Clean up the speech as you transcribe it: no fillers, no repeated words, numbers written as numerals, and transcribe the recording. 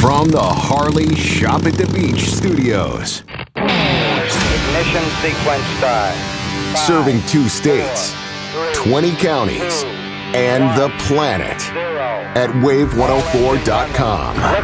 From the Harley Shop at the Beach studios. Ignition sequence start. Serving 2 states, 20 counties, and the planet at wave104.com.